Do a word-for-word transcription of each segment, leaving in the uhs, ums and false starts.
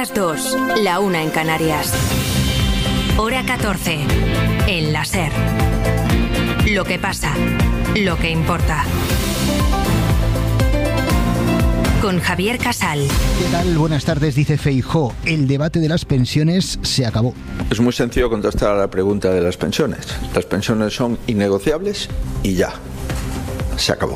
las dos, la una en Canarias. Hora catorce, en la SER. Lo que pasa, lo que importa. Con Javier Casal. ¿Qué tal? Buenas tardes, dice Feijóo. El debate de las pensiones se acabó. Es muy sencillo contestar a la pregunta de las pensiones. Las pensiones son innegociables y ya. Se acabó.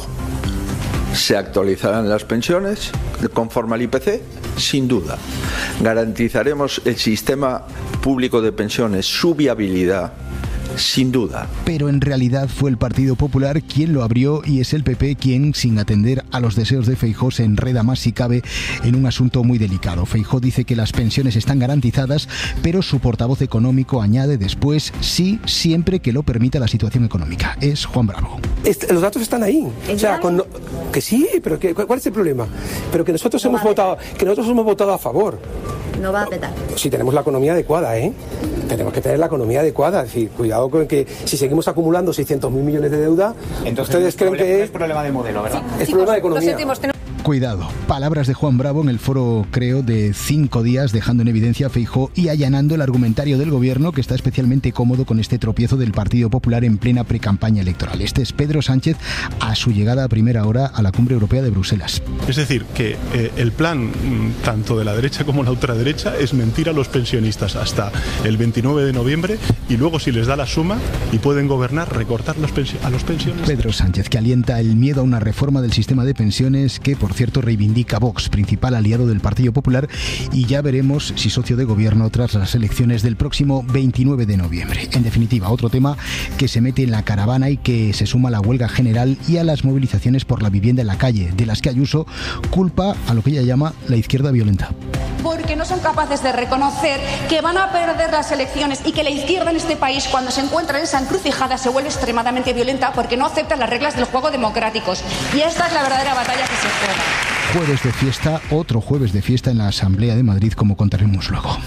¿Se actualizarán las pensiones conforme al I P C? Sin duda. ¿Garantizaremos el sistema público de pensiones, su viabilidad? Sin duda. Pero en realidad fue el Partido Popular quien lo abrió y es el P P quien, sin atender a los deseos de Feijóo, se enreda más si cabe en un asunto muy delicado. Feijóo dice que las pensiones están garantizadas, pero su portavoz económico añade después sí, siempre que lo permita la situación económica. Es Juan Bravo. Este, los datos están ahí. O sea, con, que sí, pero que, ¿cuál es el problema? Pero que nosotros no hemos votado, que nosotros hemos votado a favor. No va a petar. Si tenemos la economía adecuada, ¿eh? Tenemos que tener la economía adecuada. Es decir, cuidado con que si seguimos acumulando seiscientos mil millones de deuda, entonces ustedes creen problema, que no es problema de modelo, ¿verdad? Sí, es problema de economía. Cuidado, palabras de Juan Bravo en el foro, creo, de cinco días, dejando en evidencia a Feijóo y allanando el argumentario del gobierno, que está especialmente cómodo con este tropiezo del Partido Popular en plena precampaña electoral. Este es Pedro Sánchez a su llegada a primera hora a la Cumbre Europea de Bruselas. Es decir, que eh, el plan tanto de la derecha como la ultraderecha es mentir a los pensionistas hasta el veintinueve de noviembre y luego, si les da la suma y pueden gobernar, recortar los pensio- a los pensionistas. Pedro Sánchez, que alienta el miedo a una reforma del sistema de pensiones que, por cierto, reivindica Vox, principal aliado del Partido Popular, y ya veremos si socio de gobierno tras las elecciones del próximo veintinueve de noviembre. En definitiva, otro tema que se mete en la caravana y que se suma a la huelga general y a las movilizaciones por la vivienda en la calle, de las que Ayuso culpa a lo que ella llama la izquierda violenta. Porque no son capaces de reconocer que van a perder las elecciones y que la izquierda en este país, cuando se encuentra en esa encrucijada, se vuelve extremadamente violenta porque no acepta las reglas del juego democráticos. Y esta es la verdadera batalla que se juega. Jueves de fiesta, otro jueves de fiesta en la Asamblea de Madrid, como contaremos luego.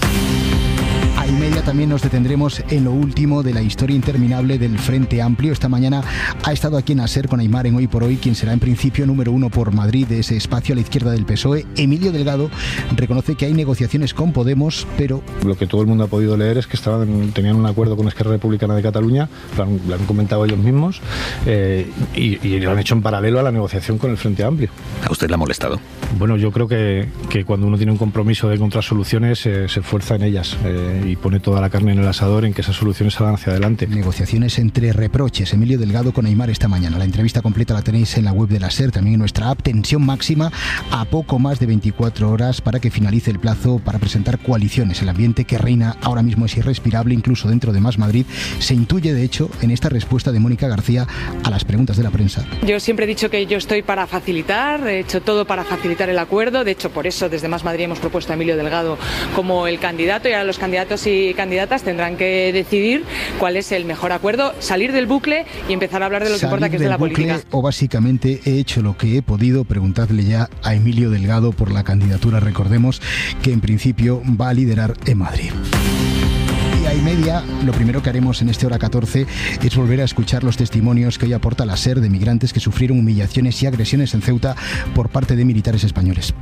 A y media también nos detendremos en lo último de la historia interminable del Frente Amplio. Esta mañana ha estado aquí en ASER con Aimar en Hoy por Hoy, quien será en principio número uno por Madrid de ese espacio a la izquierda del P S O E. Emilio Delgado reconoce que hay negociaciones con Podemos, pero... Lo que todo el mundo ha podido leer es que estaban, tenían un acuerdo con Esquerra Republicana de Cataluña, lo han, lo han comentado ellos mismos, eh, y, y lo han hecho en paralelo a la negociación con el Frente Amplio. ¿A usted le ha molestado? Bueno, yo creo que, que cuando uno tiene un compromiso de encontrar soluciones, eh, se esfuerza en ellas eh, y pone toda la carne en el asador en que esas soluciones salgan hacia adelante. Negociaciones entre reproches. Emilio Delgado con Aimar esta mañana. La entrevista completa la tenéis en la web de la SER, también en nuestra app. Tensión máxima a poco más de veinticuatro horas para que finalice el plazo para presentar coaliciones. El ambiente que reina ahora mismo es irrespirable, incluso dentro de Más Madrid. Se intuye, de hecho, en esta respuesta de Mónica García a las preguntas de la prensa. Yo siempre he dicho que yo estoy para facilitar, he hecho todo para facilitar el acuerdo. De hecho, por eso desde Más Madrid hemos propuesto a Emilio Delgado como el candidato, y ahora los candidatos y candidatas tendrán que decidir cuál es el mejor acuerdo, salir del bucle y empezar a hablar de lo que importa, que es de la política. O básicamente he hecho lo que he podido. Preguntadle ya a Emilio Delgado por la candidatura. Recordemos que en principio va a liderar en Madrid. Y media, lo primero que haremos en este hora catorce es volver a escuchar los testimonios que hoy aporta la SER de migrantes que sufrieron humillaciones y agresiones en Ceuta por parte de militares españoles.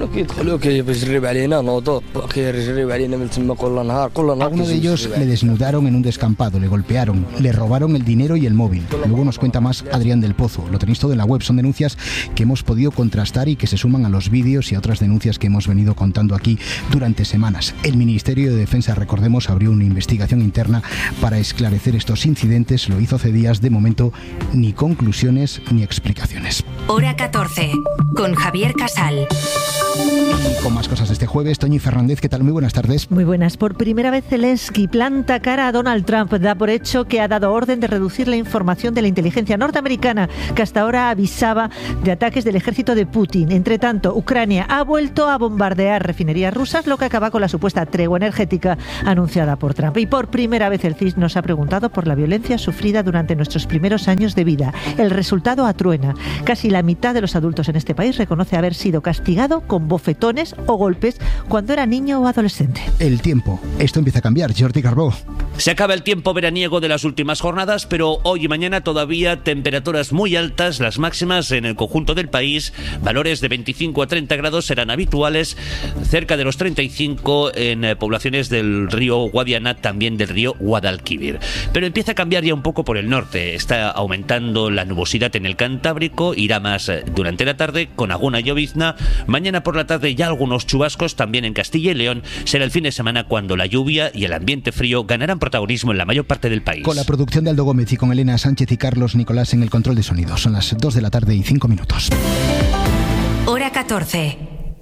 A uno de ellos le desnudaron en un descampado, le golpearon, le robaron el dinero y el móvil. Luego nos cuenta más Adrián del Pozo. Lo tenéis todo en la web. Son denuncias que hemos podido contrastar y que se suman a los vídeos y a otras denuncias que hemos venido contando aquí durante semanas. El Ministerio de Defensa, recordemos, abrió un investigación interna para esclarecer estos incidentes. Lo hizo hace días. De momento, ni conclusiones ni explicaciones. Hora catorce, con Javier Casal. Y con más cosas de este jueves, Toñi Fernández, ¿qué tal? Muy buenas tardes. Muy buenas. Por primera vez Zelensky planta cara a Donald Trump. Da por hecho que ha dado orden de reducir la información de la inteligencia norteamericana, que hasta ahora avisaba de ataques del ejército de Putin. Entre tanto, Ucrania ha vuelto a bombardear refinerías rusas, lo que acaba con la supuesta tregua energética anunciada por Trump. Y por primera vez el C I S nos ha preguntado por la violencia sufrida durante nuestros primeros años de vida. El resultado atruena. Casi la mitad de los adultos en este país reconoce haber sido castigado con bofetones o golpes cuando era niño o adolescente. El tiempo. Esto empieza a cambiar. Jordi Carbó. Se acaba el tiempo veraniego de las últimas jornadas, pero hoy y mañana todavía temperaturas muy altas, las máximas en el conjunto del país. Valores de veinticinco a treinta grados serán habituales, cerca de los treinta y cinco en eh, poblaciones del río Guadiana, también del río Guadalquivir. Pero empieza a cambiar ya un poco por el norte. Está aumentando la nubosidad en el Cantábrico, irá más eh, durante la tarde con alguna llovizna. Mañana por la tarde ya algunos chubascos también en Castilla y León. Será el fin de semana cuando la lluvia y el ambiente frío ganarán protagonismo en la mayor parte del país. Con la producción de Aldo Gómez y con Elena Sánchez y Carlos Nicolás en el control de sonido. Son las dos de la tarde y cinco minutos. Hora catorce.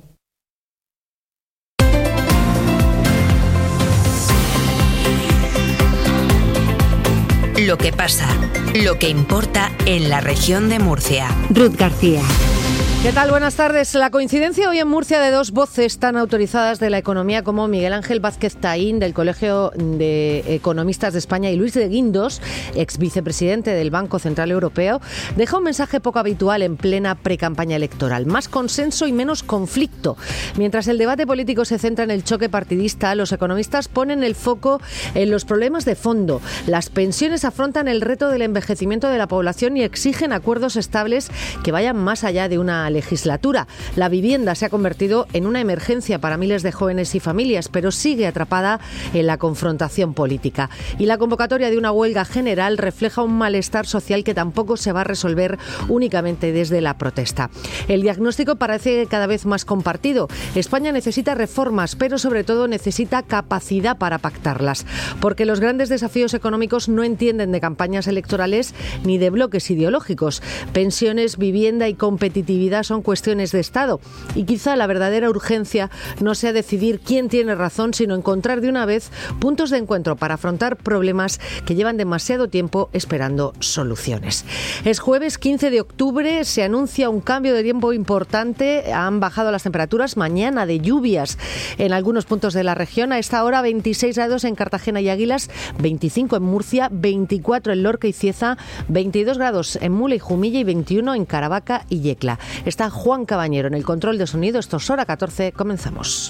Lo que pasa, lo que importa en la región de Murcia. Ruth García. ¿Qué tal? Buenas tardes. La coincidencia hoy en Murcia de dos voces tan autorizadas de la economía como Miguel Ángel Vázquez Taín, del Colegio de Economistas de España, y Luis de Guindos, ex vicepresidente del Banco Central Europeo, deja un mensaje poco habitual en plena precampaña electoral. Más consenso y menos conflicto. Mientras el debate político se centra en el choque partidista, los economistas ponen el foco en los problemas de fondo. Las pensiones afrontan el reto del envejecimiento de la población y exigen acuerdos estables que vayan más allá de una legislatura. La vivienda se ha convertido en una emergencia para miles de jóvenes y familias, pero sigue atrapada en la confrontación política. Y la convocatoria de una huelga general refleja un malestar social que tampoco se va a resolver únicamente desde la protesta. El diagnóstico parece cada vez más compartido. España necesita reformas, pero sobre todo necesita capacidad para pactarlas, porque los grandes desafíos económicos no entienden de campañas electorales ni de bloques ideológicos. Pensiones, vivienda y competitividad son cuestiones de Estado, y quizá la verdadera urgencia no sea decidir quién tiene razón, sino encontrar de una vez puntos de encuentro para afrontar problemas que llevan demasiado tiempo esperando soluciones. Es jueves quince de octubre, se anuncia un cambio de tiempo importante. Han bajado las temperaturas mañana de lluvias en algunos puntos de la región. A esta hora veintiséis grados en Cartagena y Águilas, veinticinco en Murcia, veinticuatro en Lorca y Cieza, veintidós grados en Mula y Jumilla y veintiuno en Caravaca y Yecla. Está Juan Cabañero en el control de sonido. Esto es Hora catorce. Comenzamos.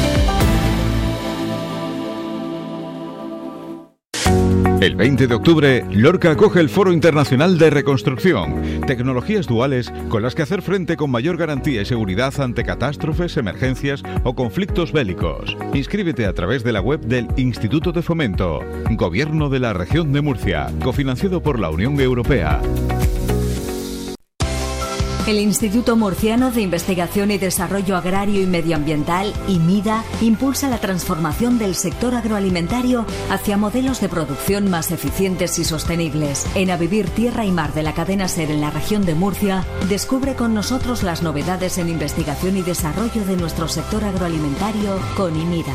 El veinte de octubre, Lorca acoge el Foro Internacional de Reconstrucción, tecnologías duales con las que hacer frente con mayor garantía y seguridad ante catástrofes, emergencias o conflictos bélicos. Inscríbete a través de la web del Instituto de Fomento, Gobierno de la Región de Murcia, cofinanciado por la Unión Europea. El Instituto Murciano de Investigación y Desarrollo Agrario y Medioambiental, IMIDA, impulsa la transformación del sector agroalimentario hacia modelos de producción más eficientes y sostenibles. En A Vivir Tierra y Mar de la cadena SER en la región de Murcia, descubre con nosotros las novedades en investigación y desarrollo de nuestro sector agroalimentario con IMIDA.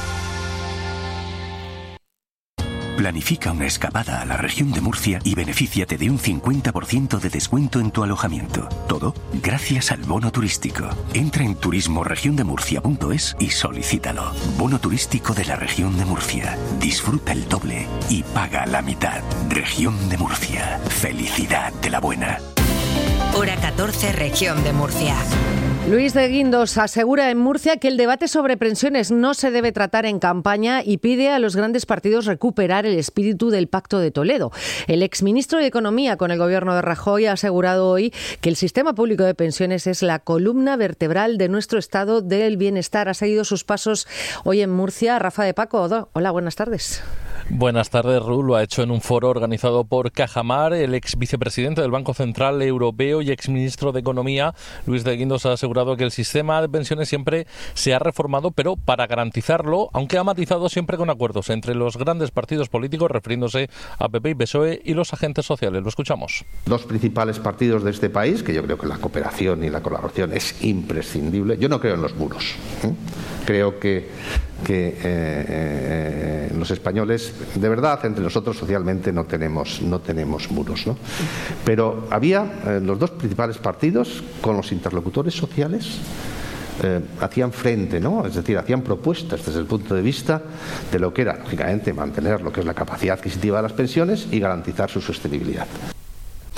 Planifica una escapada a la región de Murcia y benefíciate de un cincuenta por ciento de descuento en tu alojamiento. Todo gracias al bono turístico. Entra en turismo región de murcia punto es y solicítalo. Bono turístico de la región de Murcia. Disfruta el doble y paga la mitad. Región de Murcia. Felicidad de la buena. Hora catorce, región de Murcia. Luis de Guindos asegura en Murcia que el debate sobre pensiones no se debe tratar en campaña y pide a los grandes partidos recuperar el espíritu del Pacto de Toledo. El exministro de Economía con el gobierno de Rajoy ha asegurado hoy que el sistema público de pensiones es la columna vertebral de nuestro estado del bienestar. Ha seguido sus pasos hoy en Murcia. Rafa de Paco, hola, buenas tardes. Buenas tardes, Ru. Lo ha hecho en un foro organizado por Cajamar. El ex vicepresidente del Banco Central Europeo y exministro de Economía, Luis de Guindos, ha asegurado que el sistema de pensiones siempre se ha reformado, pero para garantizarlo, aunque ha matizado siempre con acuerdos entre los grandes partidos políticos, refiriéndose a P P y P S O E y los agentes sociales. Lo escuchamos. Dos principales partidos de este país, que yo creo que la cooperación y la colaboración es imprescindible. Yo no creo en los muros. ¿eh? Creo que, que eh, eh, los españoles, de verdad, entre nosotros socialmente no tenemos, no tenemos muros, ¿no? Pero había eh, los dos principales partidos con los interlocutores sociales. Eh, hacían frente, ¿no? Es decir, hacían propuestas desde el punto de vista de lo que era, lógicamente, mantener lo que es la capacidad adquisitiva de las pensiones y garantizar su sostenibilidad.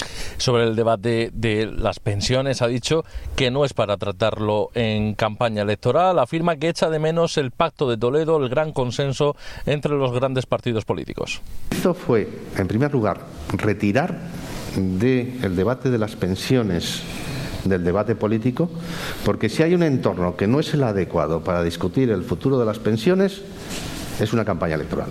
sobre el debate de las pensiones. Ha dicho que no es para tratarlo en campaña electoral. Afirma que echa de menos el Pacto de Toledo, el gran consenso entre los grandes partidos políticos. Esto fue, en primer lugar, retirar del debate de las pensiones del debate político, porque si hay un entorno que no es el adecuado para discutir el futuro de las pensiones, es una campaña electoral.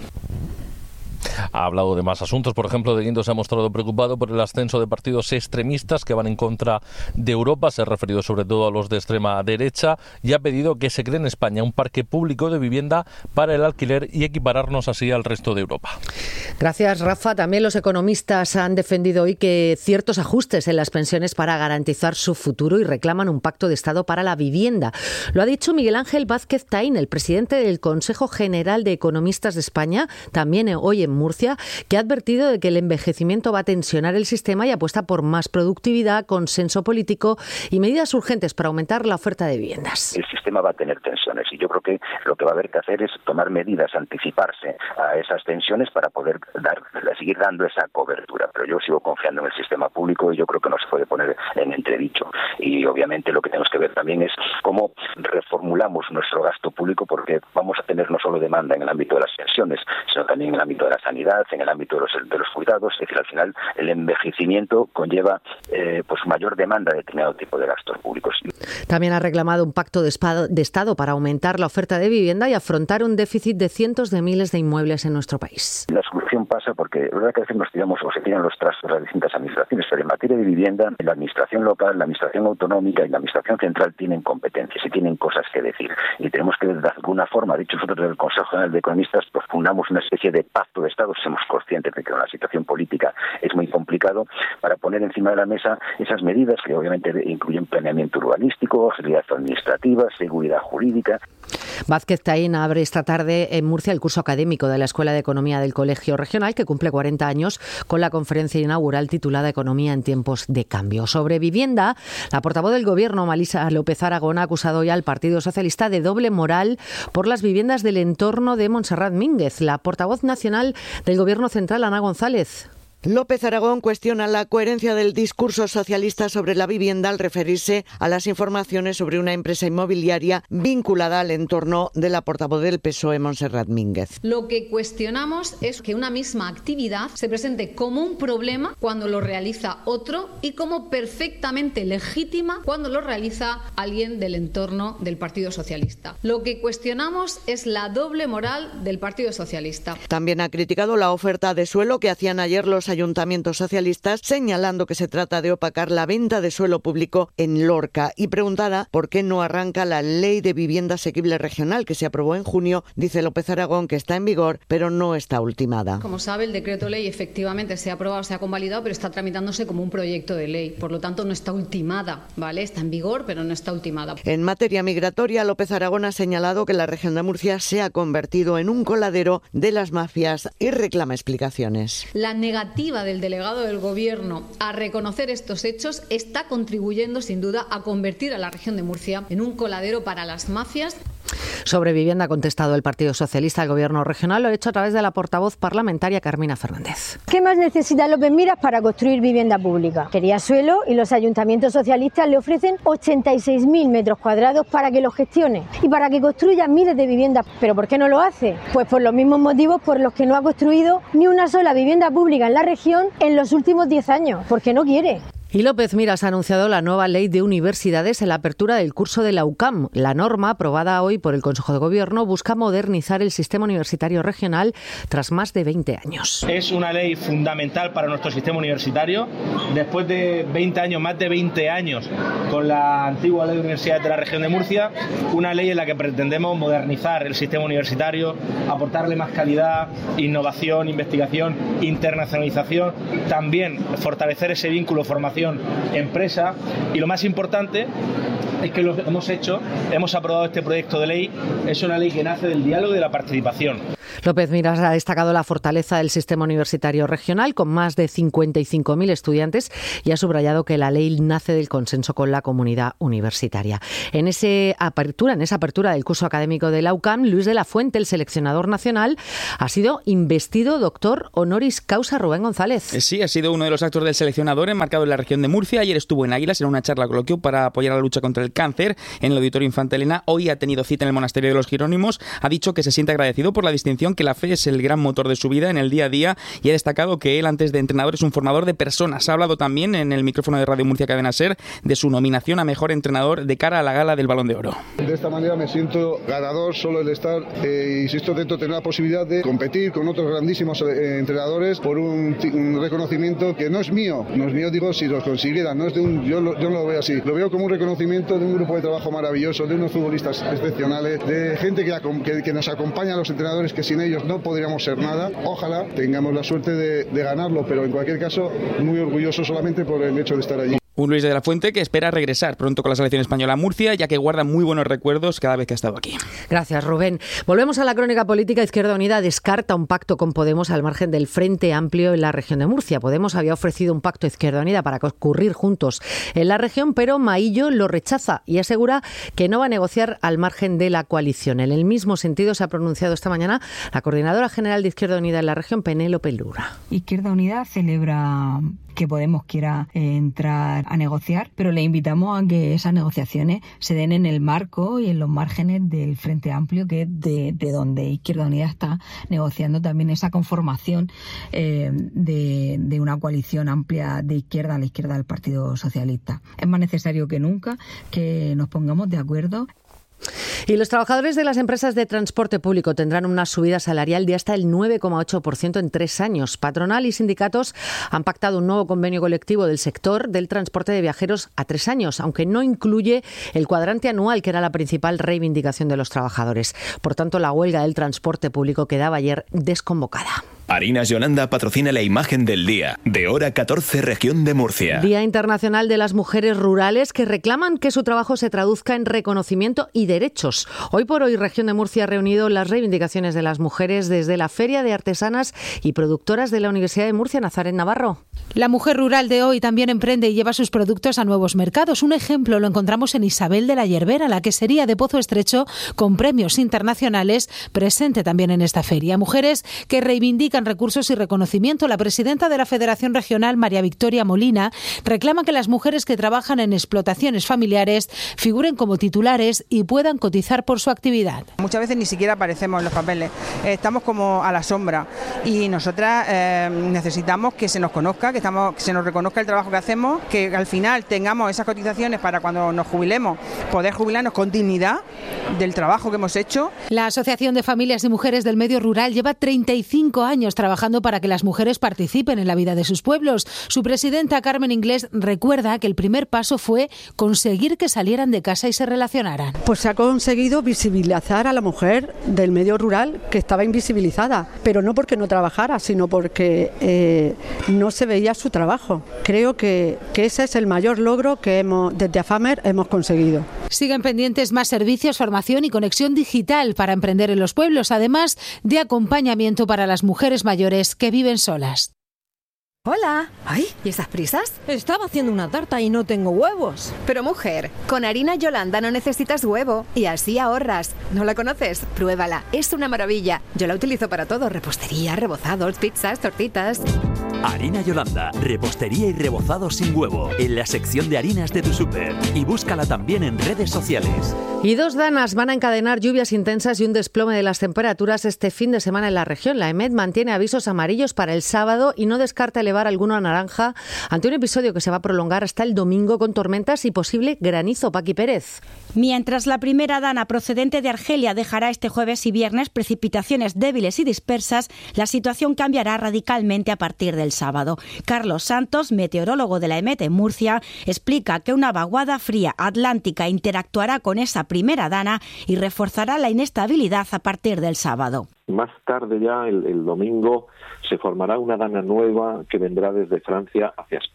Ha hablado de más asuntos. Por ejemplo, De Guindos se ha mostrado preocupado por el ascenso de partidos extremistas que van en contra de Europa. Se ha referido sobre todo a los de extrema derecha y ha pedido que se cree en España un parque público de vivienda para el alquiler y equipararnos así al resto de Europa. Gracias, Rafa. También los economistas han defendido hoy que ciertos ajustes en las pensiones para garantizar su futuro y reclaman un pacto de Estado para la vivienda. Lo ha dicho Miguel Ángel Vázquez Taín, el presidente del Consejo General de Economistas de España, también hoy en Murcia, que ha advertido de que el envejecimiento va a tensionar el sistema y apuesta por más productividad, consenso político y medidas urgentes para aumentar la oferta de viviendas. El sistema va a tener tensiones y yo creo que lo que va a haber que hacer es tomar medidas, anticiparse a esas tensiones para poder dar, seguir dando esa cobertura. Pero yo sigo confiando en el sistema público y yo creo que no se puede poner en entredicho. Y obviamente lo que tenemos que ver también es cómo reformulamos nuestro gasto público, porque vamos a tener no solo demanda en el ámbito de las pensiones, sino también en el ámbito de la sanidad, en el ámbito de los, de los cuidados. Es decir, al final el envejecimiento conlleva eh, pues mayor demanda de determinado tipo de gastos públicos. También ha reclamado un pacto de, espado, de Estado para aumentar la oferta de vivienda y afrontar un déficit de cientos de miles de inmuebles en nuestro país. La solución pasa porque, la verdad que a veces nos tiramos o se tiran los trastos a las distintas administraciones, pero en materia de vivienda, la administración local, la administración autonómica y la administración central tienen competencias y tienen cosas que decir. Y tenemos que, de alguna forma, dicho nosotros del Consejo General de Economistas, pues fundamos una especie de pacto de Estado. Somos conscientes de que la situación política es muy complicado, para poner encima de la mesa esas medidas que obviamente incluyen planeamiento urbanístico, agilidad administrativa, seguridad jurídica. Vázquez Taín abre esta tarde en Murcia el curso académico de la Escuela de Economía del Colegio Regional, que cumple cuarenta años, con la conferencia inaugural titulada Economía en tiempos de cambio. Sobre vivienda, la portavoz del Gobierno, Melisa López Aragón, ha acusado ya al Partido Socialista de doble moral por las viviendas del entorno de Montserrat Mínguez. La portavoz nacional del Gobierno central, Ana González. López Aragón cuestiona la coherencia del discurso socialista sobre la vivienda al referirse a las informaciones sobre una empresa inmobiliaria vinculada al entorno de la portavoz del P S O E, Montserrat Mínguez. Lo que cuestionamos es que una misma actividad se presente como un problema cuando lo realiza otro y como perfectamente legítima cuando lo realiza alguien del entorno del Partido Socialista. Lo que cuestionamos es la doble moral del Partido Socialista. También ha criticado la oferta de suelo que hacían ayer los ayuntamientos socialistas, señalando que se trata de opacar la venta de suelo público en Lorca, y preguntada por qué no arranca la Ley de Vivienda Asequible Regional que se aprobó en junio. Dice López Aragón que está en vigor, pero no está ultimada. Como sabe, el decreto ley efectivamente se ha aprobado, se ha convalidado, pero está tramitándose como un proyecto de ley. Por lo tanto, no está ultimada, ¿vale? Está en vigor, pero no está ultimada. En materia migratoria, López Aragón ha señalado que la región de Murcia se ha convertido en un coladero de las mafias y reclama explicaciones. La negativa del delegado del Gobierno a reconocer estos hechos está contribuyendo sin duda a convertir a la región de Murcia en un coladero para las mafias. Sobre vivienda ha contestado el Partido Socialista al Gobierno regional. Lo ha hecho a través de la portavoz parlamentaria Carmina Fernández. ¿Qué más necesita López Miras para construir vivienda pública? Quería suelo y los ayuntamientos socialistas le ofrecen ochenta y seis mil metros cuadrados para que lo gestione y para que construya miles de viviendas. ¿Pero por qué no lo hace? Pues por los mismos motivos por los que no ha construido ni una sola vivienda pública en la región en los últimos diez años, porque no quiere. Y López Miras ha anunciado la nueva ley de universidades en la apertura del curso de la U C A M. La norma, aprobada hoy por el Consejo de Gobierno, busca modernizar el sistema universitario regional tras más de veinte años. Es una ley fundamental para nuestro sistema universitario. Después de veinte años, más de veinte años, con la antigua ley de universidades de la región de Murcia, una ley en la que pretendemos modernizar el sistema universitario, aportarle más calidad, innovación, investigación, internacionalización, también fortalecer ese vínculo formación empresa y, lo más importante, es que lo que hemos hecho, hemos aprobado este proyecto de ley, es una ley que nace del diálogo y de la participación. López Miras ha destacado la fortaleza del sistema universitario regional con más de cincuenta y cinco mil estudiantes y ha subrayado que la ley nace del consenso con la comunidad universitaria. En, ese apertura, en esa apertura del curso académico de la U C A M, Luis de la Fuente, el seleccionador nacional, ha sido investido doctor honoris causa. Rubén González. Sí, ha sido uno de los actos del seleccionador enmarcado en la región de Murcia. Ayer estuvo en Águilas en una charla coloquio para apoyar la lucha contra el cáncer en el Auditorio Infanta Elena. Hoy ha tenido cita en el Monasterio de los Jerónimos. Ha dicho que se siente agradecido por la distinción, que la fe es el gran motor de su vida en el día a día y ha destacado que él, antes de entrenador, es un formador de personas. Ha hablado también en el micrófono de Radio Murcia Cadena Ser de su nominación a mejor entrenador de cara a la gala del Balón de Oro. De esta manera me siento ganador solo el estar, eh, insisto, dentro de tener la posibilidad de competir con otros grandísimos eh, entrenadores por un, un reconocimiento que no es mío, no es mío, digo, si lo consiguiera, no es de un, yo, lo, yo no lo veo así, lo veo como un reconocimiento de un grupo de trabajo maravilloso, de unos futbolistas excepcionales, de gente que, que, que nos acompaña a los entrenadores, que sin ellos no podríamos ser nada. Ojalá tengamos la suerte de, de ganarlo, pero en cualquier caso muy orgulloso solamente por el hecho de estar allí. Un Luis de la Fuente que espera regresar pronto con la selección española a Murcia, ya que guarda muy buenos recuerdos cada vez que ha estado aquí. Gracias, Rubén. Volvemos a la crónica política. Izquierda Unida descarta un pacto con Podemos al margen del Frente Amplio en la región de Murcia. Podemos había ofrecido un pacto a Izquierda Unida para concurrir juntos en la región, pero Maillo lo rechaza y asegura que no va a negociar al margen de la coalición. En el mismo sentido se ha pronunciado esta mañana la coordinadora general de Izquierda Unida en la región, Penélope Lura. Izquierda Unida celebra que Podemos quiera entrar a negociar, pero le invitamos a que esas negociaciones se den en el marco y en los márgenes del Frente Amplio, que es de, de donde Izquierda Unida está negociando también esa conformación eh, de, de una coalición amplia de izquierda a la izquierda del Partido Socialista. Es más necesario que nunca que nos pongamos de acuerdo. Y los trabajadores de las empresas de transporte público tendrán una subida salarial de hasta el nueve coma ocho por ciento en tres años. Patronal y sindicatos han pactado un nuevo convenio colectivo del sector del transporte de viajeros a tres años, aunque no incluye el cuadrante anual, que era la principal reivindicación de los trabajadores. Por tanto, la huelga del transporte público quedaba ayer desconvocada. Harinas Yolanda patrocina la imagen del día, de hora catorce, región de Murcia. Día Internacional de las Mujeres Rurales, que reclaman que su trabajo se traduzca en reconocimiento y derechos. Hoy por hoy, región de Murcia ha reunido las reivindicaciones de las mujeres desde la Feria de Artesanas y Productoras de la Universidad de Murcia. Nazaret Navarro. La mujer rural de hoy también emprende y lleva sus productos a nuevos mercados. Un ejemplo lo encontramos en Isabel de la Yerbera, la quesería de Pozo Estrecho, con premios internacionales, presente también en esta feria. Mujeres que reivindican recursos y reconocimiento. La presidenta de la Federación Regional, María Victoria Molina, reclama que las mujeres que trabajan en explotaciones familiares figuren como titulares y puedan cotizar por su actividad. Muchas veces ni siquiera aparecemos en los papeles, estamos como a la sombra y nosotras eh, necesitamos que se nos conozca, que, estamos, que se nos reconozca el trabajo que hacemos, que al final tengamos esas cotizaciones para cuando nos jubilemos, poder jubilarnos con dignidad del trabajo que hemos hecho. La Asociación de Familias y Mujeres del Medio Rural lleva treinta y cinco años trabajando para que las mujeres participen en la vida de sus pueblos. Su presidenta, Carmen Inglés, recuerda que el primer paso fue conseguir que salieran de casa y se relacionaran. Pues se ha conseguido visibilizar a la mujer del medio rural, que estaba invisibilizada, pero no porque no trabajara, sino porque eh, no se veía su trabajo. Creo que, que ese es el mayor logro que hemos, desde AFAMER hemos conseguido. Siguen pendientes más servicios, formación y conexión digital para emprender en los pueblos, además de acompañamiento para las mujeres mayores que viven solas. Hola. Ay, ¿y esas prisas? Estaba haciendo una tarta y no tengo huevos. Pero mujer, con harina Yolanda no necesitas huevo y así ahorras. ¿No la conoces? Pruébala, es una maravilla. Yo la utilizo para todo, repostería, rebozados, pizzas, tortitas. Harina Yolanda, repostería y rebozados sin huevo, en la sección de harinas de tu súper. Y búscala también en redes sociales. Y dos danas van a encadenar lluvias intensas y un desplome de las temperaturas este fin de semana en la región. La EMET mantiene avisos amarillos para el sábado y no descarta elevar alguno a naranja ante un episodio que se va a prolongar hasta el domingo con tormentas y posible granizo. Paqui Pérez. Mientras la primera dana procedente de Argelia dejará este jueves y viernes precipitaciones débiles y dispersas, la situación cambiará radicalmente a partir del sábado. Carlos Santos, meteorólogo de la EMET en Murcia, explica que una vaguada fría atlántica interactuará con esa primera dana y reforzará la inestabilidad a partir del sábado. Más tarde ya, el, el domingo, se formará una dana nueva que vendrá desde Francia hacia España.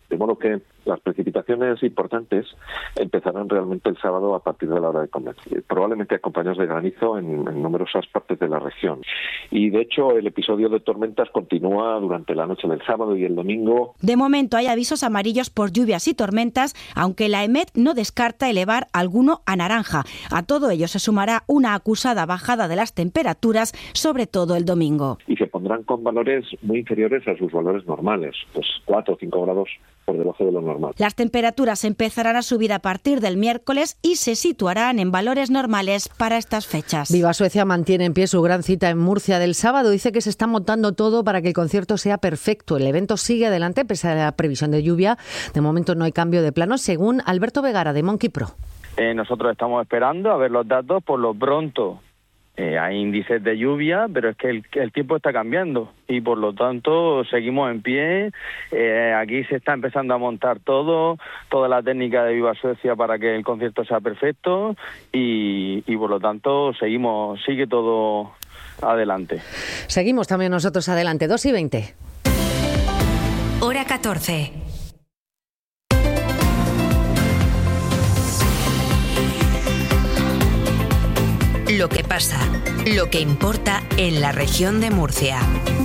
De modo que las precipitaciones importantes empezarán realmente el sábado a partir de la hora de comer, probablemente acompañados de granizo en, en numerosas partes de la región. Y de hecho el episodio de tormentas continúa durante la noche del sábado y el domingo. De momento hay avisos amarillos por lluvias y tormentas, aunque la EMET no descarta elevar alguno a naranja. A todo ello se sumará una acusada bajada de las temperaturas, sobre todo el domingo. Y se pondrán con valores muy inferiores a sus valores normales, pues cuatro o cinco grados por debajo de lo normal. Las temperaturas empezarán a subir a partir del miércoles y se situarán en valores normales para estas fechas. Viva Suecia mantiene en pie su gran cita en Murcia del sábado. Dice que se está montando todo para que el concierto sea perfecto. El evento sigue adelante pese a la previsión de lluvia. De momento no hay cambio de planos, según Alberto Vegara de Monkey Pro. Eh, nosotros estamos esperando a ver los datos. Por lo pronto eh, hay índices de lluvia, pero es que el, el tiempo está cambiando y por lo tanto seguimos en pie. Eh, aquí se está empezando a montar todo, toda la técnica de Viva Suecia para que el concierto sea perfecto y, y por lo tanto seguimos, sigue todo adelante. Seguimos también nosotros adelante, dos y veinte. Hora catorce. Lo que pasa, lo que importa en la región de Murcia.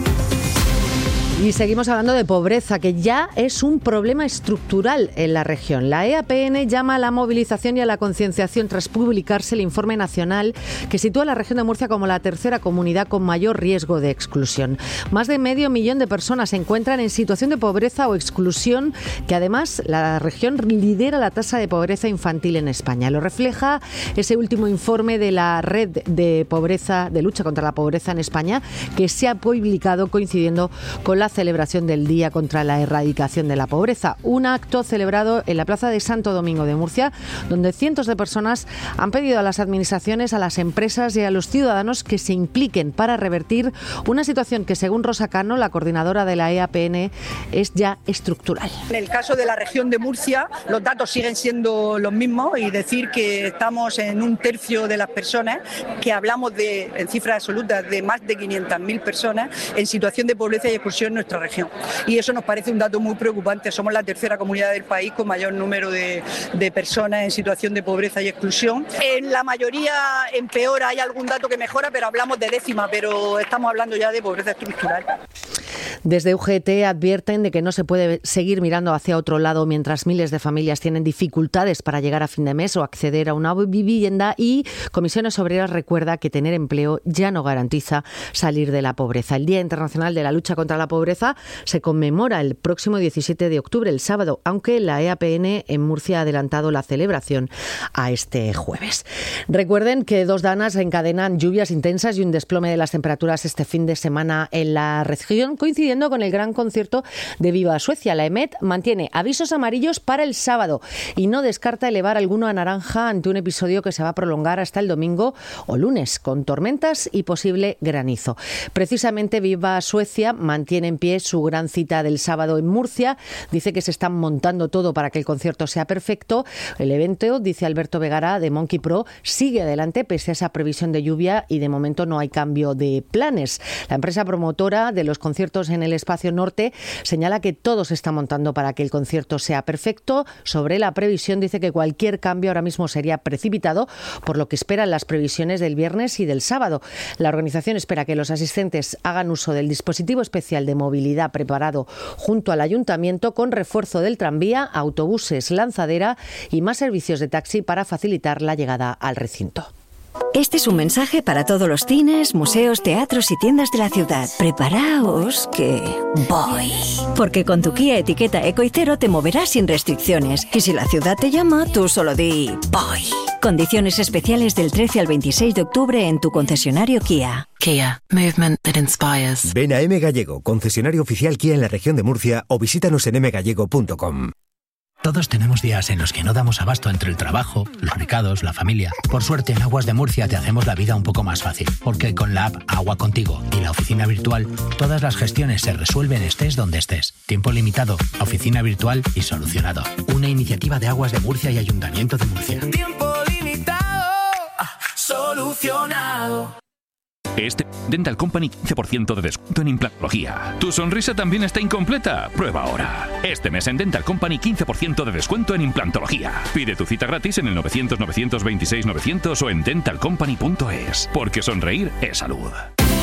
Y seguimos hablando de pobreza, que ya es un problema estructural en la región. La E A P N llama a la movilización y a la concienciación tras publicarse el informe nacional que sitúa a la región de Murcia como la tercera comunidad con mayor riesgo de exclusión. Más de medio millón de personas se encuentran en situación de pobreza o exclusión, que además la región lidera la tasa de pobreza infantil en España. Lo refleja ese último informe de la Red de Pobreza, de Lucha contra la Pobreza en España, que se ha publicado coincidiendo con la celebración del Día contra la Erradicación de la Pobreza, un acto celebrado en la Plaza de Santo Domingo de Murcia, donde cientos de personas han pedido a las administraciones, a las empresas y a los ciudadanos que se impliquen para revertir una situación que, según Rosa Cano, la coordinadora de la E A P N, es ya estructural. En el caso de la región de Murcia, los datos siguen siendo los mismos y decir que estamos en un tercio de las personas, que hablamos de, en cifras absolutas, de más de quinientas mil personas en situación de pobreza y exclusión en nuestra región. Y eso nos parece un dato muy preocupante. Somos la tercera comunidad del país con mayor número de, de personas en situación de pobreza y exclusión. En la mayoría empeora, hay algún dato que mejora, pero hablamos de décima, pero estamos hablando ya de pobreza estructural. Desde U G T advierten de que no se puede seguir mirando hacia otro lado mientras miles de familias tienen dificultades para llegar a fin de mes o acceder a una vivienda, y Comisiones Obreras recuerda que tener empleo ya no garantiza salir de la pobreza. El Día Internacional de la Lucha contra la Pobreza se conmemora el próximo diecisiete de octubre, el sábado, aunque la E A P N en Murcia ha adelantado la celebración a este jueves. Recuerden que dos danas encadenan lluvias intensas y un desplome de las temperaturas este fin de semana en la región, coincidiendo con el gran concierto de Viva Suecia. La EMET mantiene avisos amarillos para el sábado y no descarta elevar alguno a naranja ante un episodio que se va a prolongar hasta el domingo o lunes, con tormentas y posible granizo. Precisamente Viva Suecia mantiene en pie su gran cita del sábado en Murcia. Dice que se están montando todo para que el concierto sea perfecto. El evento, dice Alberto Vegara de Monkey Pro, sigue adelante pese a esa previsión de lluvia y de momento no hay cambio de planes. La empresa promotora de los conciertos en el espacio norte señala que todo se está montando para que el concierto sea perfecto. Sobre la previsión dice que cualquier cambio ahora mismo sería precipitado, por lo que esperan las previsiones del viernes y del sábado. La organización espera que los asistentes hagan uso del dispositivo especial de movilidad preparado junto al ayuntamiento, con refuerzo del tranvía, autobuses, lanzadera y más servicios de taxi para facilitar la llegada al recinto. Este es un mensaje para todos los cines, museos, teatros y tiendas de la ciudad. Preparaos que voy. Porque con tu Kia etiqueta Eco y Cero te moverás sin restricciones. Y si la ciudad te llama, tú solo di voy. Condiciones especiales del trece al veintiséis de octubre en tu concesionario Kia. Kia, movement that inspires. Ven a M Gallego, concesionario oficial Kia en la región de Murcia, o visítanos en m gallego punto com. Todos tenemos días en los que no damos abasto entre el trabajo, los recados, la familia. Por suerte, en Aguas de Murcia te hacemos la vida un poco más fácil, porque con la app Agua Contigo y la oficina virtual, todas las gestiones se resuelven estés donde estés. Tiempo limitado, oficina virtual y solucionado. Una iniciativa de Aguas de Murcia y Ayuntamiento de Murcia. Tiempo limitado, solucionado. Este Dental Company quince por ciento de descuento en implantología. ¿Tu sonrisa también está incompleta? Prueba ahora. Este mes en Dental Company quince por ciento de descuento en implantología. Pide tu cita gratis en el novecientos, novecientos veintiséis, novecientos o en dental company punto es. Porque sonreír es salud.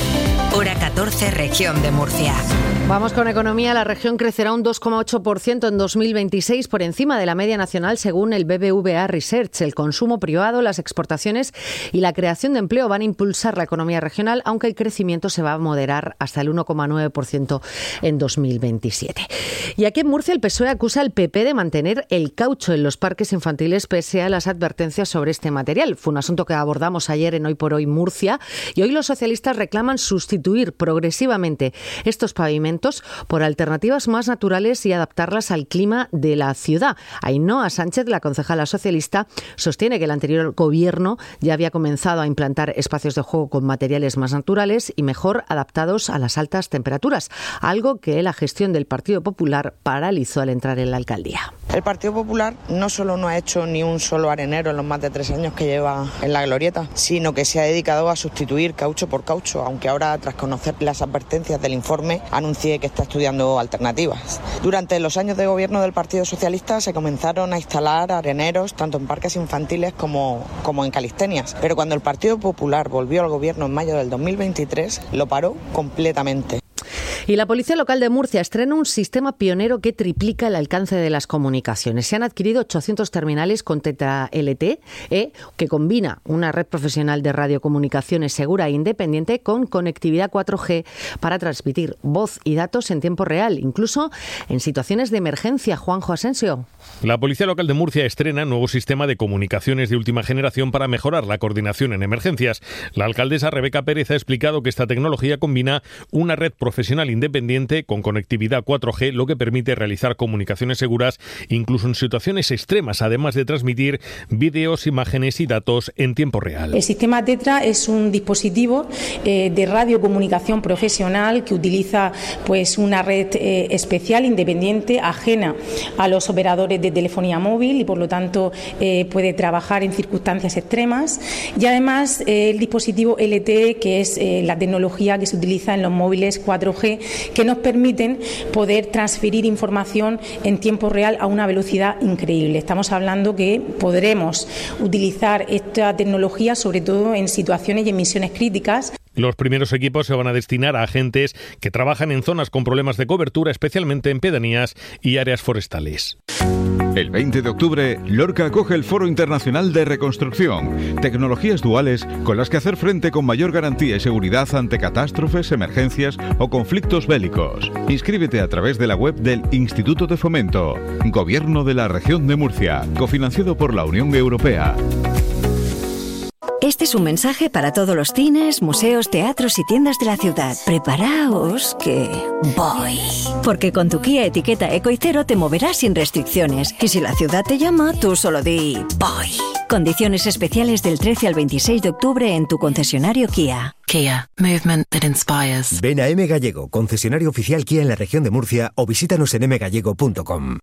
Hora catorce, región de Murcia. Vamos con economía. La región crecerá un dos coma ocho por ciento en dos mil veintiséis, por encima de la media nacional, según el B B V A Research. El consumo privado, las exportaciones y la creación de empleo van a impulsar la economía regional, aunque el crecimiento se va a moderar hasta el uno coma nueve por ciento en dos mil veintisiete. Y aquí en Murcia el P S O E acusa al P P de mantener el caucho en los parques infantiles pese a las advertencias sobre este material. Fue un asunto que abordamos ayer en Hoy por Hoy Murcia, y hoy los socialistas reclaman sustituir progresivamente estos pavimentos por alternativas más naturales y adaptarlas al clima de la ciudad. Ainhoa Sánchez, la concejala socialista, sostiene que el anterior gobierno ya había comenzado a implantar espacios de juego con materiales más naturales y mejor adaptados a las altas temperaturas, algo que la gestión del Partido Popular paralizó al entrar en la alcaldía. El Partido Popular no solo no ha hecho ni un solo arenero en los más de tres años que lleva en la glorieta, sino que se ha dedicado a sustituir caucho por caucho, aunque ahora, tras conocer las advertencias del informe, anuncie que está estudiando alternativas. Durante los años de gobierno del Partido Socialista se comenzaron a instalar areneros tanto en parques infantiles como, como en calistenias, pero cuando el Partido Popular volvió al gobierno en mayo del dos mil veintitrés, lo paró completamente. Y la Policía Local de Murcia estrena un sistema pionero que triplica el alcance de las comunicaciones. Se han adquirido ochocientos terminales con Teta L T E, que combina una red profesional de radiocomunicaciones segura e independiente con conectividad cuatro G para transmitir voz y datos en tiempo real, incluso en situaciones de emergencia. Juanjo Asensio. La Policía Local de Murcia estrena un nuevo sistema de comunicaciones de última generación para mejorar la coordinación en emergencias. La alcaldesa Rebeca Pérez ha explicado que esta tecnología combina una red profesional independiente con conectividad cuatro G, lo que permite realizar comunicaciones seguras incluso en situaciones extremas, además de transmitir vídeos, imágenes y datos en tiempo real. El sistema Tetra es un dispositivo eh, de radiocomunicación profesional que utiliza pues una red eh, especial, independiente, ajena a los operadores de telefonía móvil y por lo tanto eh, puede trabajar en circunstancias extremas, y además eh, el dispositivo L T E, que es eh, la tecnología que se utiliza en los móviles cuatro G, que nos permiten poder transferir información en tiempo real a una velocidad increíble. Estamos hablando que podremos utilizar esta tecnología sobre todo en situaciones y en misiones críticas. Los primeros equipos se van a destinar a agentes que trabajan en zonas con problemas de cobertura, especialmente en pedanías y áreas forestales. El veinte de octubre, Lorca acoge el Foro Internacional de Reconstrucción, tecnologías duales con las que hacer frente con mayor garantía y seguridad ante catástrofes, emergencias o conflictos bélicos. Inscríbete a través de la web del Instituto de Fomento, Gobierno de la Región de Murcia, cofinanciado por la Unión Europea. Este es un mensaje para todos los cines, museos, teatros y tiendas de la ciudad. Preparaos que voy. Porque con tu Kia etiqueta Eco y Cero te moverás sin restricciones. Y si la ciudad te llama, tú solo di voy. Condiciones especiales del trece al veintiséis de octubre en tu concesionario Kia. Kia, movement that inspires. Ven a M Gallego, concesionario oficial Kia en la región de Murcia, o visítanos en m gallego punto com.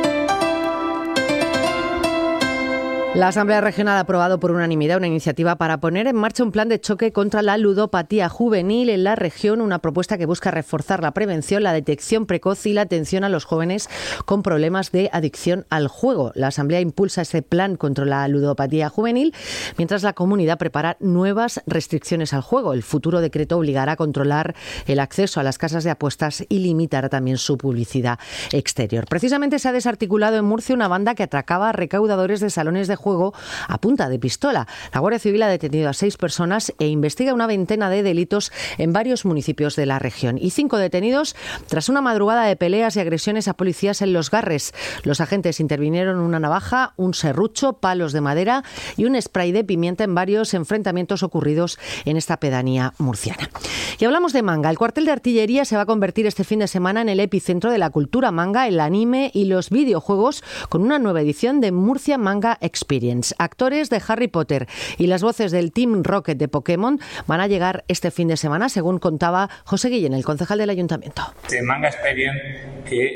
La Asamblea Regional ha aprobado por unanimidad una iniciativa para poner en marcha un plan de choque contra la ludopatía juvenil en la región, una propuesta que busca reforzar la prevención, la detección precoz y la atención a los jóvenes con problemas de adicción al juego. La Asamblea impulsa ese plan contra la ludopatía juvenil, mientras la comunidad prepara nuevas restricciones al juego. El futuro decreto obligará a controlar el acceso a las casas de apuestas y limitará también su publicidad exterior. Precisamente se ha desarticulado en Murcia una banda que atracaba a recaudadores de salones de juego a punta de pistola. La Guardia Civil ha detenido a seis personas e investiga una veintena de delitos en varios municipios de la región. Y cinco detenidos tras una madrugada de peleas y agresiones a policías en Los Garres. Los agentes intervinieron una navaja, un serrucho, palos de madera y un spray de pimienta en varios enfrentamientos ocurridos en esta pedanía murciana. Y hablamos de manga. El cuartel de artillería se va a convertir este fin de semana en el epicentro de la cultura manga, el anime y los videojuegos, con una nueva edición de Murcia Manga Experience. Actores de Harry Potter y las voces del Team Rocket de Pokémon van a llegar este fin de semana, según contaba José Guillén, el concejal del Ayuntamiento. De Manga Experience, que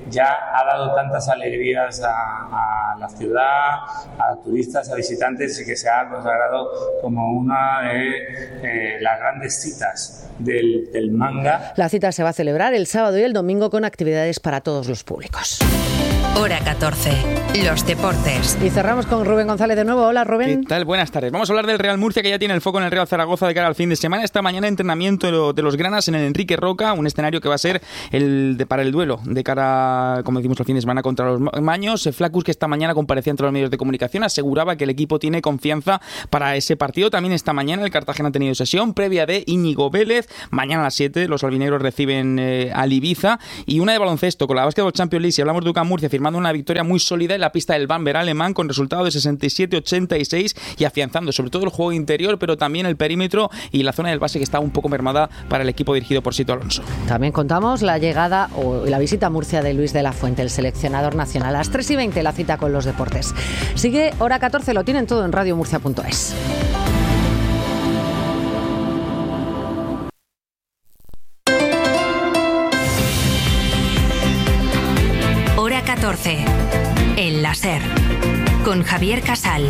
ya ha dado tantas alegrías a, a la ciudad, a turistas, a visitantes, y que se ha consagrado como una de eh, las grandes citas del, del manga. La cita se va a celebrar el sábado y el domingo con actividades para todos los públicos. Hora catorce, los deportes. Y cerramos con Rubén González de nuevo. Hola, Rubén. ¿Qué tal? Buenas tardes. Vamos a hablar del Real Murcia, que ya tiene el foco en el Real Zaragoza de cara al fin de semana. Esta mañana entrenamiento de los granas en el Enrique Roca, un escenario que va a ser el de, para el duelo de cara, como decimos, al fin de semana contra los Maños. Flacus, que esta mañana comparecía entre los medios de comunicación, aseguraba que el equipo tiene confianza para ese partido. También esta mañana el Cartagena ha tenido sesión previa de Íñigo Vélez. Mañana a las siete los albinegros reciben eh, al Ibiza. Y una de baloncesto con la Basketball Champions League. Si hablamos de U C A M Murcia, firmando una victoria muy sólida en la pista del Bamberg alemán con resultado de sesenta y siete a ochenta y seis y afianzando sobre todo el juego interior, pero también el perímetro y la zona del base, que está un poco mermada para el equipo dirigido por Sito Alonso. También contamos la llegada o la visita a Murcia de Luis de la Fuente, el seleccionador nacional. A las tres y veinte la cita con los deportes. Sigue Hora catorce, lo tienen todo en radio murcia punto es. Hora catorce, en la SER, con Javier Casal.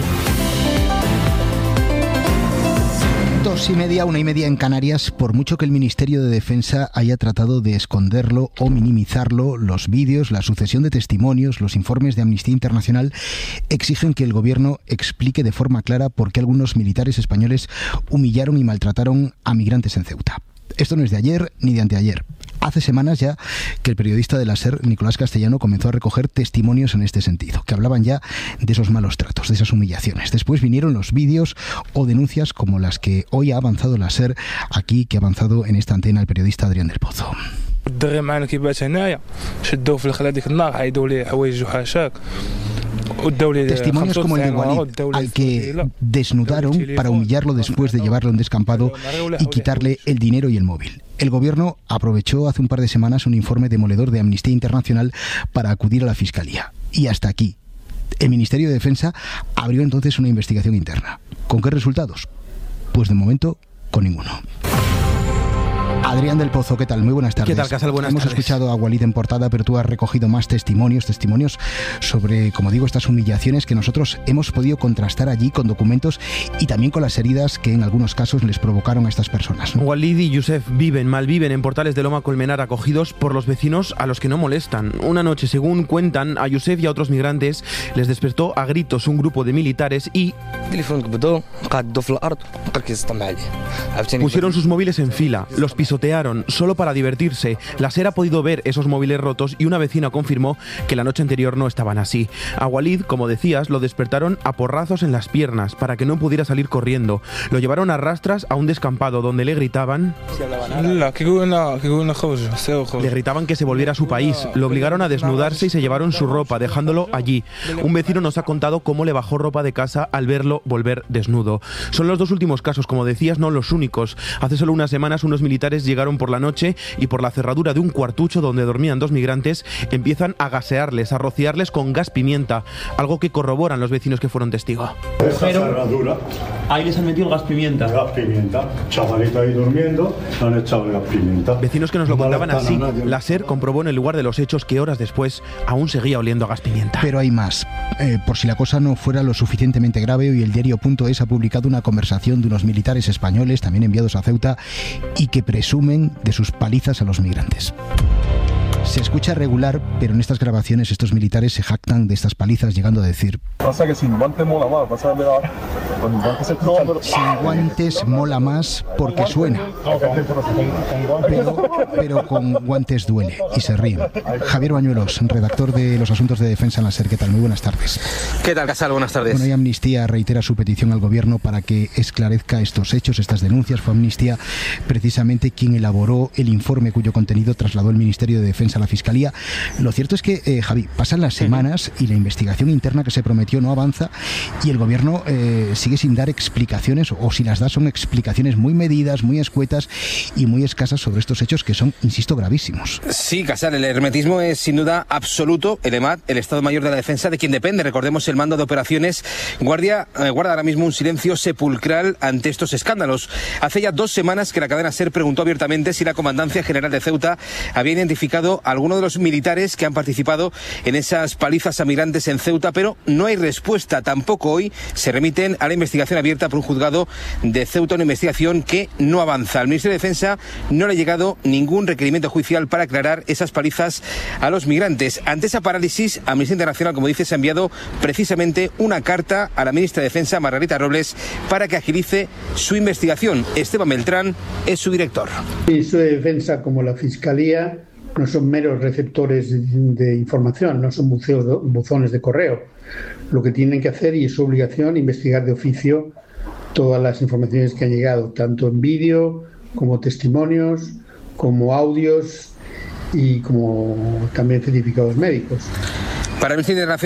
Dos y media, una y media en Canarias. Por mucho que el Ministerio de Defensa haya tratado de esconderlo o minimizarlo, los vídeos, la sucesión de testimonios, los informes de Amnistía Internacional exigen que el gobierno explique de forma clara por qué algunos militares españoles humillaron y maltrataron a migrantes en Ceuta. Esto no es de ayer ni de anteayer. Hace semanas ya que el periodista de la SER, Nicolás Castellano, comenzó a recoger testimonios en este sentido, que hablaban ya de esos malos tratos, de esas humillaciones. Después vinieron los vídeos o denuncias como las que hoy ha avanzado la SER aquí, que ha avanzado en esta antena el periodista Adrián del Pozo. Testimonios como el de Walid, al que desnudaron para humillarlo después de llevarlo a un descampado y quitarle el dinero y el móvil. El gobierno aprovechó hace un par de semanas un informe demoledor de Amnistía Internacional para acudir a la Fiscalía. Y hasta aquí. El Ministerio de Defensa abrió entonces una investigación interna. ¿Con qué resultados? Pues de momento, con ninguno. Adrián del Pozo, ¿qué tal? Muy buenas tardes. ¿Qué tal, Casal? Buenas Hemos tardes. escuchado a Walid en portada, pero tú has recogido más testimonios, testimonios sobre, como digo, estas humillaciones que nosotros hemos podido contrastar allí con documentos y también con las heridas que en algunos casos les provocaron a estas personas, ¿no? Walid y Yusef viven, malviven en Portales de Loma Colmenar, acogidos por los vecinos a los que no molestan. Una noche, según cuentan, a Yusef y a otros migrantes les despertó a gritos un grupo de militares y pusieron sus móviles en fila, los pisotearon solo para divertirse. La SER ha podido ver esos móviles rotos y una vecina confirmó que la noche anterior no estaban así. A Walid, como decías, lo despertaron a porrazos en las piernas para que no pudiera salir corriendo. Lo llevaron a rastras a un descampado donde le gritaban le gritaban que se volviera a su país. Lo obligaron a desnudarse y se llevaron su ropa, dejándolo allí. Un vecino nos ha contado cómo le bajó ropa de casa al verlo volver desnudo. Son los dos últimos casos, como decías, no los únicos. Hace solo unas semanas unos militares llegaron por la noche y por la cerradura de un cuartucho donde dormían dos migrantes empiezan a gasearles, a rociarles con gas pimienta, algo que corroboran los vecinos que fueron testigos. Esa cerradura, ahí les han metido gas pimienta. Gas pimienta, chavalito ahí durmiendo, le han echado el gas pimienta. Vecinos que nos lo No contaban molestan así. a nadie. La SER comprobó en el lugar de los hechos que horas después aún seguía oliendo a gas pimienta. Pero hay más. Eh, por si la cosa no fuera lo suficientemente grave, hoy el diario punto es ha publicado una conversación de unos militares españoles, también enviados a Ceuta, y que presumen de sus palizas a los migrantes. Se escucha regular, pero en estas grabaciones estos militares se jactan de estas palizas, llegando a decir: Pasa que sin guantes mola más, pasa de la... Con guantes se escucha, pero... sin guantes mola más porque suena, pero, pero con guantes duele, y se ríen. Javier Bañuelos, redactor de los asuntos de defensa en la SER, ¿qué tal? Muy buenas tardes. ¿Qué tal, Casal? Buenas tardes. Bueno, y Amnistía reitera su petición al gobierno para que esclarezca estos hechos, estas denuncias. Fue Amnistía precisamente quien elaboró el informe cuyo contenido trasladó el Ministerio de Defensa a la Fiscalía. Lo cierto es que, eh, Javi, pasan las semanas y la investigación interna que se prometió no avanza y el gobierno eh, sigue sigue sin dar explicaciones, o si las da son explicaciones muy medidas, muy escuetas y muy escasas sobre estos hechos que son, insisto, gravísimos. Sí, Casal, el hermetismo es sin duda absoluto. El EMAD, el Estado Mayor de la Defensa, de quien depende, recordemos, el mando de operaciones, guardia, eh, guarda ahora mismo un silencio sepulcral ante estos escándalos. Hace ya dos semanas que la cadena SER preguntó abiertamente si la Comandancia General de Ceuta había identificado a alguno de los militares que han participado en esas palizas a migrantes en Ceuta, pero no hay respuesta. Tampoco hoy se remiten a la investigación abierta por un juzgado de Ceuta, una investigación que no avanza. Al Ministerio de Defensa no le ha llegado ningún requerimiento judicial para aclarar esas palizas a los migrantes. Ante esa parálisis, Amnistía Internacional, como dices, ha enviado precisamente una carta a la ministra de Defensa, Margarita Robles, para que agilice su investigación. Esteban Beltrán es su director. El Ministerio de Defensa, como la Fiscalía, no son meros receptores de información, no son buzones de correo. Lo que tienen que hacer, y es su obligación, investigar de oficio todas las informaciones que han llegado, tanto en vídeo como testimonios, como audios y como también certificados médicos. Para Amnistía Internacional